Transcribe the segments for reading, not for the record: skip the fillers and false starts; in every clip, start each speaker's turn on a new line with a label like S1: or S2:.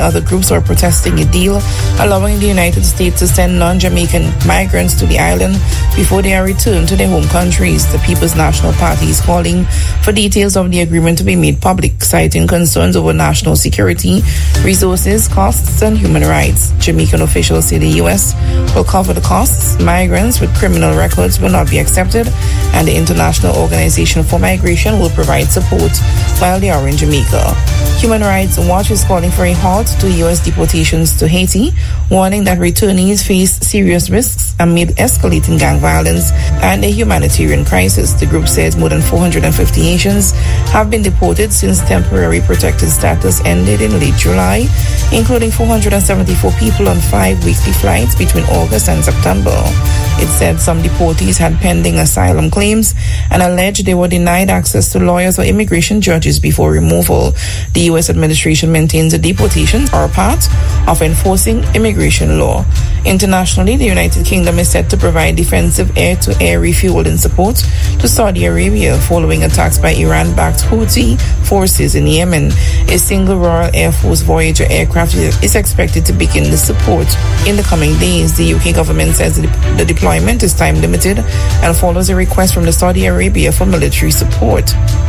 S1: other groups were protesting a deal allowing the United States to send non-Jamaican migrants to the island before they are returned to their home countries. The People's National Party is calling for details of the agreement to be made public, citing concerns over national security, resources, costs, and human rights. Jamaican officials say the U.S. will cover the costs. Migrants with criminal records will not be accepted, and the International Organization for Migration will provide support while they are in Jamaica. Human Rights Watch is calling for a halt to U.S. deportations to Haiti, warning that returnees face serious risks amid escalating gang violence and a humanitarian crisis. The group says more than 450 Haitians have been deported since temporary protected status ended in late July, including 474 people on 5 weekly flights between August and September. It said some deportees had pending asylum claims and alleged they were denied access to lawyers or immigration judges before removal. The U.S. administration maintains the deportations are part of enforcing immigration law. Internationally, the United Kingdom is set to provide defensive air-to-air refueling support to Saudi Arabia following attacks by Iran-backed Houthi forces in Yemen. A single Royal Air Force Voyager aircraft is expected to begin the support in the coming days. The UK government says the deployment is time-limited and follows a request from the Saudi Arabia for military support.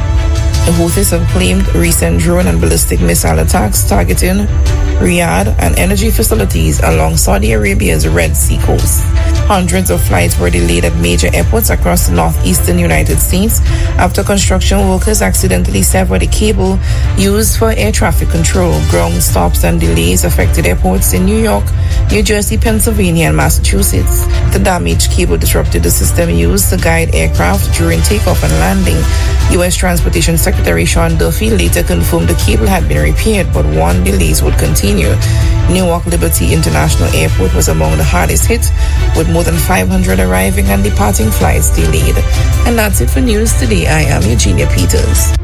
S1: The Houthis have claimed recent drone and ballistic missile attacks targeting Riyadh and energy facilities along Saudi Arabia's Red Sea coast. Hundreds of flights were delayed at major airports across the northeastern United States after construction workers accidentally severed a cable used for air traffic control. Ground stops and delays affected airports in New York, New Jersey, Pennsylvania, and Massachusetts. The damaged cable disrupted the system used to guide aircraft during takeoff and landing. U.S. Transportation Secretary Sean Duffy later confirmed the cable had been repaired, but warned delays would continue. Newark Liberty International Airport was among the hardest hit, with more than 500 arriving and departing flights delayed. And that's it for News Today. I am Eugenia Peters.